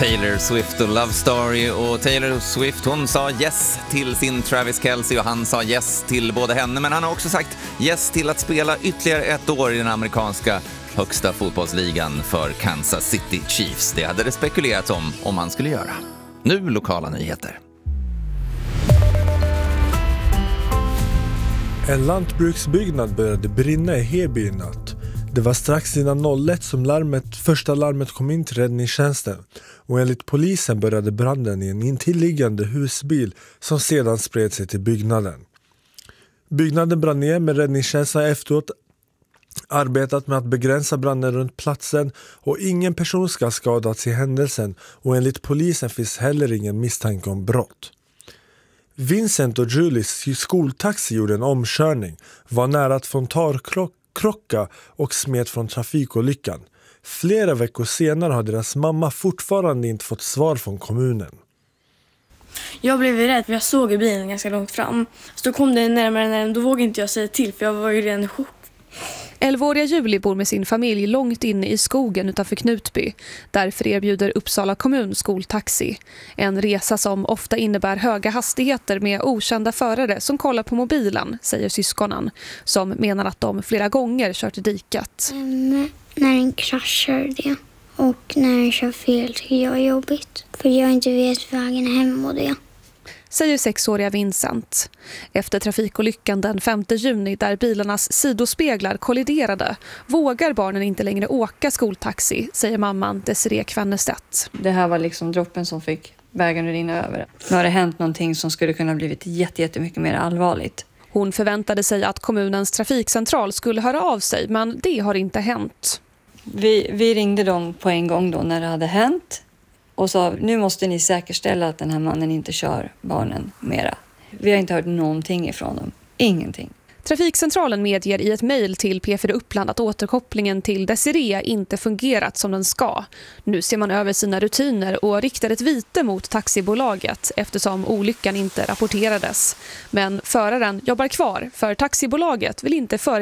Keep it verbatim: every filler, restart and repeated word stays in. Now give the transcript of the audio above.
Taylor Swift och Love Story. Och Taylor Swift, hon sa yes till sin Travis Kelce och han sa yes till både henne. Men han har också sagt yes till att spela ytterligare ett år i den amerikanska högsta fotbollsligan för Kansas City Chiefs. Det hade det spekulerats om om han skulle göra. Nu lokala nyheter. En lantbruksbyggnad började brinna i Heby i natt. Det var strax innan noll ett som larmet, första larmet kom in till räddningstjänsten och enligt polisen började branden i en intilliggande husbil som sedan spred sig till byggnaden. Byggnaden brann ner med räddningstjänsten efteråt arbetat med att begränsa branden runt platsen och ingen person ska ha skadats i händelsen och enligt polisen finns heller ingen misstanke om brott. Vincent och Julies skoltaxi gjorde en omkörning, var nära att frontalkrocka och smet från trafikolyckan. Flera veckor senare har deras mamma fortfarande inte fått svar från kommunen. Jag blev rädd för jag såg bilen ganska långt fram. Så då kom det närmare närmare, då vågade inte jag säga till för jag var ju redan i chock. elvaåriga Julie bor med sin familj långt inne i skogen utanför Knutby. Därför erbjuder Uppsala kommun skoltaxi. En resa som ofta innebär höga hastigheter med okända förare som kollar på mobilen, säger syskonen. Som menar att de flera gånger kört i diket. Mm, när en kraschar det och när en kör fel tycker jag är jobbigt. För jag inte vet vägen hem och det. Säger sexåriga Vincent. Efter trafikolyckan den femte juni där bilarnas sidospeglar kolliderade vågar barnen inte längre åka skoltaxi, säger mamman Desiree Kvennestedt. Det här var liksom droppen som fick vägen att rinna över. Nu har det hänt någonting som skulle kunna blivit jätte, jättemycket mer allvarligt. Hon förväntade sig att kommunens trafikcentral skulle höra av sig, men det har inte hänt. Vi, vi ringde dem på en gång då när det hade hänt. Och sa, nu måste ni säkerställa att den här mannen inte kör barnen mera. Vi har inte hört någonting ifrån dem. Ingenting. Trafikcentralen medger i ett mejl till P fyra Uppland att återkopplingen till Desiree inte fungerat som den ska. Nu ser man över sina rutiner och riktar ett vite mot taxibolaget eftersom olyckan inte rapporterades. Men föraren jobbar kvar för taxibolaget vill inte för